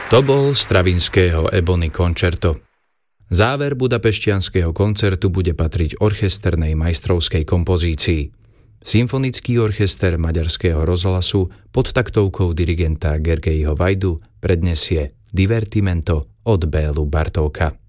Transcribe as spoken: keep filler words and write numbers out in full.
To bol Stravinského Ebony Concerto. Záver budapešťanského koncertu bude patriť orchesternej majstrovskej kompozícii. Symfonický orchester Maďarského rozhlasu pod taktovkou dirigenta Gergelyho Vajdu prednesie Divertimento od Bélu Bartóka.